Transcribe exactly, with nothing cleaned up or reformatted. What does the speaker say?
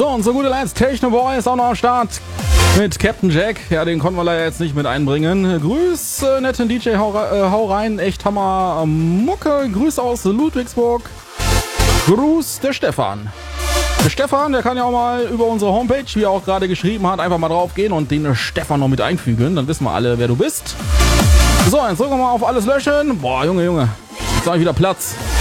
und zu guter Letzt Techno Boy ist auch noch am Start mit Captain Jack. Ja, den konnten wir leider jetzt nicht mit einbringen. Grüß, äh, netten D J, hau, äh, hau rein. Echt Hammer Mucke. Grüß aus Ludwigsburg. Gruß der Stefan. Der Stefan, der kann ja auch mal über unsere Homepage, wie er auch gerade geschrieben hat, einfach mal drauf gehen und den Stefan noch mit einfügen. Dann wissen wir alle, wer du bist. So, jetzt drücken wir mal auf alles löschen. Boah, Junge, Junge. Jetzt habe ich wieder Platz.